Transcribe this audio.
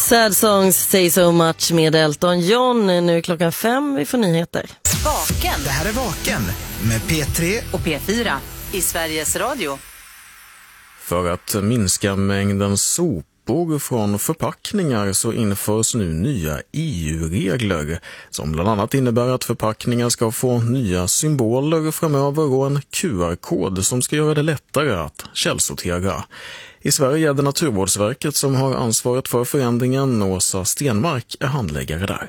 Sad Songs Say So Much med Elton John. Nu är klockan 5, vi får nyheter. Vaken. Det här är Vaken med P3 och P4 i Sveriges Radio. För att minska mängden sopor från förpackningar så införs nu nya EU-regler som bland annat innebär att förpackningar ska få nya symboler framöver och en QR-kod som ska göra det lättare att källsortera. I Sverige är det Naturvårdsverket som har ansvaret för förändringen. Åsa Stenmark är handläggare där.